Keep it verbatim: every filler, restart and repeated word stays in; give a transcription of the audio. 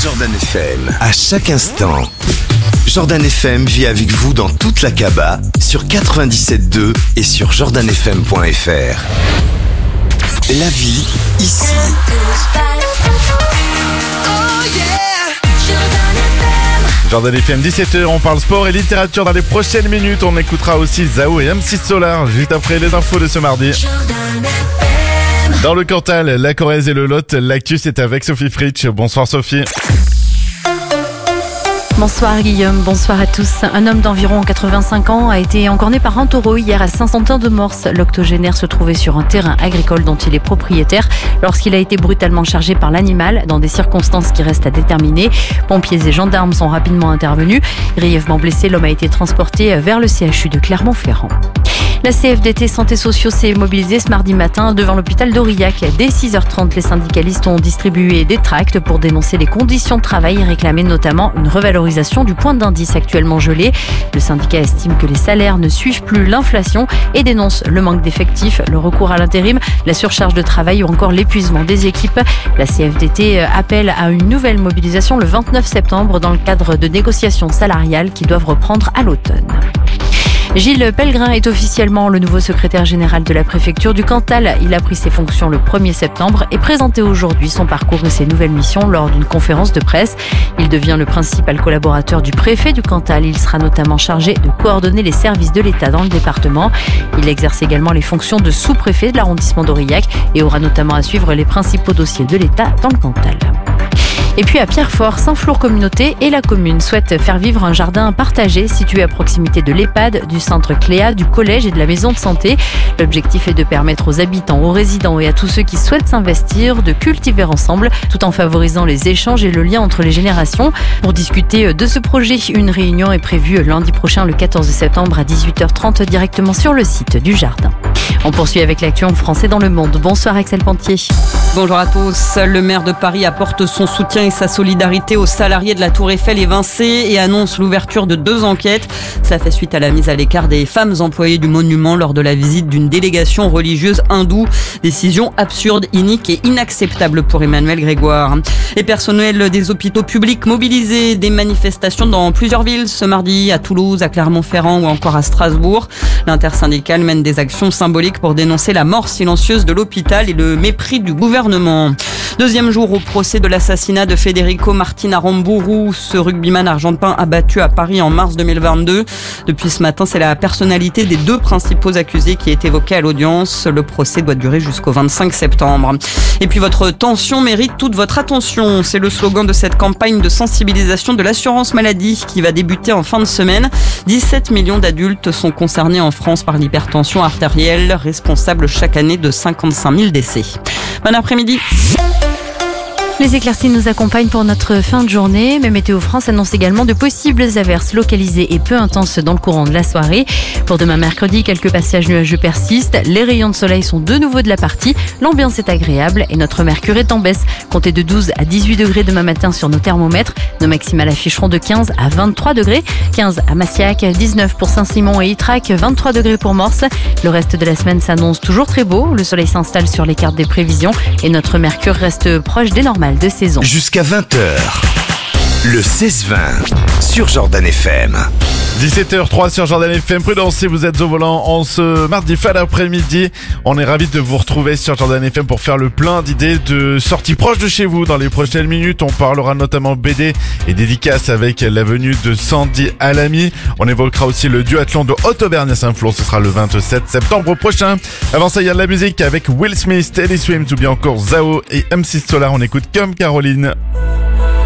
Jordan F M, à chaque instant. Jordan F M vit avec vous dans toute la Kaaba, sur quatre-vingt-dix-sept deux et sur jordan f m point f r. La vie, ici. Jordan F M, dix-sept heures, on parle sport et littérature dans les prochaines minutes. On écoutera aussi Zao et M six Solar juste après les infos de ce mardi. Dans le Cantal, la Corrèze et le Lot, l'actu c'est avec Sophie Fritsch. Bonsoir Sophie. Bonsoir Guillaume, bonsoir à tous. Un homme d'environ quatre-vingt-cinq ans a été encorné par un taureau hier à Saint-Samptin-de-Morse. L'octogénaire se trouvait sur un terrain agricole dont il est propriétaire lorsqu'il a été brutalement chargé par l'animal dans des circonstances qui restent à déterminer. Pompiers et gendarmes sont rapidement intervenus. Grièvement blessé, l'homme a été transporté vers le C H U de Clermont-Ferrand. La C F D T Santé Sociaux s'est mobilisée ce mardi matin devant l'hôpital d'Aurillac. Dès six heures trente, les syndicalistes ont distribué des tracts pour dénoncer les conditions de travail et réclamer notamment une revalorisation du point d'indice actuellement gelé. Le syndicat estime que les salaires ne suivent plus l'inflation et dénonce le manque d'effectifs, le recours à l'intérim, la surcharge de travail ou encore l'épuisement des équipes. La C F D T appelle à une nouvelle mobilisation le vingt-neuf septembre dans le cadre de négociations salariales qui doivent reprendre à l'automne. Gilles Pellegrin est officiellement le nouveau secrétaire général de la préfecture du Cantal. Il a pris ses fonctions le premier septembre et présenté aujourd'hui son parcours et ses nouvelles missions lors d'une conférence de presse. Il devient le principal collaborateur du préfet du Cantal. Il sera notamment chargé de coordonner les services de l'État dans le département. Il exerce également les fonctions de sous-préfet de l'arrondissement d'Aurillac et aura notamment à suivre les principaux dossiers de l'État dans le Cantal. Et puis à Pierrefort, Saint-Flour Communauté et la commune souhaitent faire vivre un jardin partagé situé à proximité de l'EHPAD, du centre Cléa, du collège et de la maison de santé. L'objectif est de permettre aux habitants, aux résidents et à tous ceux qui souhaitent s'investir de cultiver ensemble tout en favorisant les échanges et le lien entre les générations. Pour discuter de ce projet, une réunion est prévue lundi prochain le quatorze septembre à dix-huit heures trente directement sur le site du jardin. On poursuit avec l'actu en français dans le monde. Bonsoir Axel Pantier. Bonjour à tous. Le maire de Paris apporte son soutien et sa solidarité aux salariés de la Tour Eiffel évincés et annonce l'ouverture de deux enquêtes. Ça fait suite à la mise à l'écart des femmes employées du monument lors de la visite d'une délégation religieuse hindoue. Décision absurde, inique et inacceptable pour Emmanuel Grégoire. Les personnels des hôpitaux publics mobilisés, des manifestations dans plusieurs villes ce mardi, à Toulouse, à Clermont-Ferrand ou encore à Strasbourg. L'intersyndicale mène des actions symboliques pour dénoncer la mort silencieuse de l'hôpital et le mépris du gouvernement. Deuxième jour au procès de l'assassinat de Federico Martin Aramburu, ce rugbyman argentin abattu à Paris en mars deux mille vingt-deux. Depuis ce matin, c'est la personnalité des deux principaux accusés qui est évoquée à l'audience. Le procès doit durer jusqu'au vingt-cinq septembre. Et puis votre tension mérite toute votre attention. C'est le slogan de cette campagne de sensibilisation de l'assurance maladie qui va débuter en fin de semaine. dix-sept millions d'adultes sont concernés en France par l'hypertension artérielle, responsable chaque année de cinquante-cinq mille décès. Bon après-midi. Les éclaircies nous accompagnent pour notre fin de journée, mais Météo France annonce également de possibles averses localisées et peu intenses dans le courant de la soirée. Pour demain mercredi, quelques passages nuageux persistent, les rayons de soleil sont de nouveau de la partie, l'ambiance est agréable et notre mercure est en baisse. Comptez de douze à dix-huit degrés demain matin sur nos thermomètres, nos maximales afficheront de quinze à vingt-trois degrés, quinze à Massiac, dix-neuf pour Saint-Simon et Ytrac, vingt-trois degrés pour Morse. Le reste de la semaine s'annonce toujours très beau, le soleil s'installe sur les cartes des prévisions et notre mercure reste proche des normales de saison. Jusqu'à vingt heures, le seize vingt sur Jordan F M. dix-sept heures trois sur Jordan F M. Prudence si vous êtes au volant en ce mardi fin d'après-midi. On est ravis de vous retrouver sur Jordan F M pour faire le plein d'idées de sorties proches de chez vous. Dans les prochaines minutes, on parlera notamment B D et dédicaces avec la venue de Sandy Alamy. On évoquera aussi le duathlon de Haute-Auvergne à Saint-Flour. Ce sera le vingt-sept septembre prochain. Avant ça, il y a de la musique avec Will Smith, Teddy Swims ou bien encore Zao et M six Solar. On écoute Comme Caroline.